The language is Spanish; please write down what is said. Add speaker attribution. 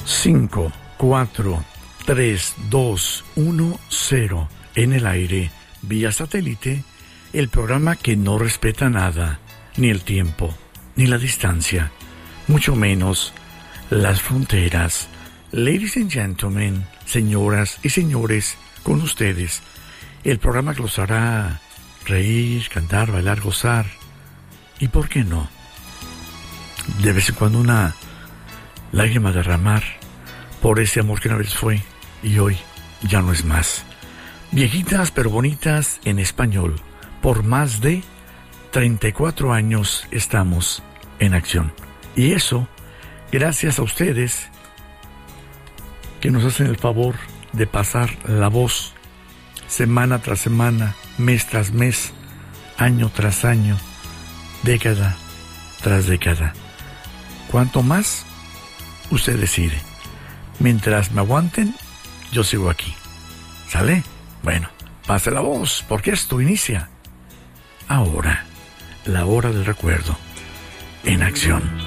Speaker 1: 5, 4, 3, 2, 1, 0. En el aire, vía satélite, el programa que no respeta nada, ni el tiempo, ni la distancia, mucho menos las fronteras. Ladies and gentlemen, señoras y señores, con ustedes, el programa que los hará reír, cantar, bailar, gozar, y por qué no, de vez en cuando una lágrima derramar por ese amor que una vez fue y hoy ya no es más. Viejitas pero bonitas en español. Por más de 34 años estamos en acción. Y eso, gracias a ustedes que nos hacen el favor de pasar la voz semana tras semana, mes tras mes, año tras año, década tras década. Cuanto más, usted decide. Mientras me aguanten, yo sigo aquí. ¿Sale? Bueno, pase la voz, porque esto inicia ahora, la hora del recuerdo, en acción.